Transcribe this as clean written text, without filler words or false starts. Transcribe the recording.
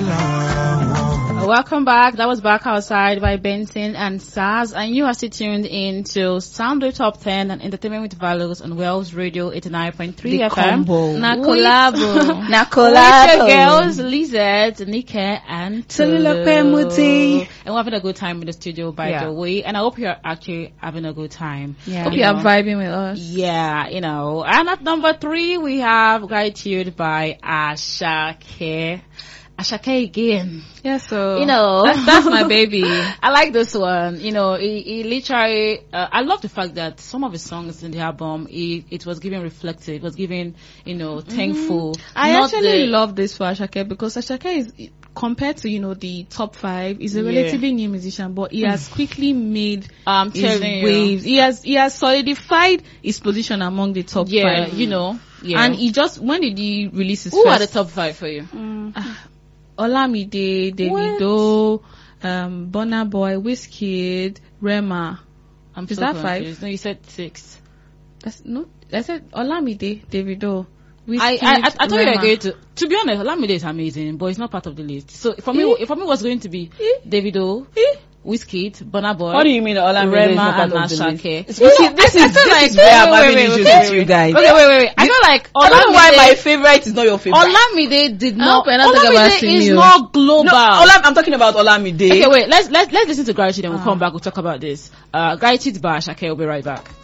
Welcome back. That was Back Outside by Benson and Saz, and you are still tuned in to Soundwave Top 10 and Entertainment with Values on Wells Radio 89.3 FM. Na collabo. Na collabo. With your girls, Lizette, Nike, and Tolulope Muti. And we're having a good time in the studio, by the way. And I hope you're actually having a good time. Yeah. Hope you are vibing with us. Yeah, you know. And at number 3, we have Gratitude by Asake. Asake again. Yeah, so you know that's my baby. I like this one. You know, he literally. I love the fact that some of his songs in the album, it was giving reflective. It was giving, you know, thankful. I actually love this for Asake because Asake is, compared to, you know, the top 5, is a relatively new musician, but he has quickly made his waves. He has solidified his position among the top 5. You know. Yeah. And he just, when did he release his Who first? are the top 5 for you? Olamide, Davido, Burna Boy, Wizkid, Rema. Is that confused. 5? No, you said 6. I said Olamide, Davido, Wizkid, I thought you were going to be honest, Olamide is amazing, but it's not part of the list. So for me, it was going to be Davido, Wizkid, Burna Boy. What do you mean Olamide is not part of the list? This is where I'm having issues with you guys. Okay, wait. I feel like I don't know why my favorite is not your favorite. Olamide did not. Olamide is not global. No, I'm talking about Olamide. Okay, wait. Let's listen to Gratitude and we'll come back. We'll talk about this. Gratitude by Asake. We'll be right back.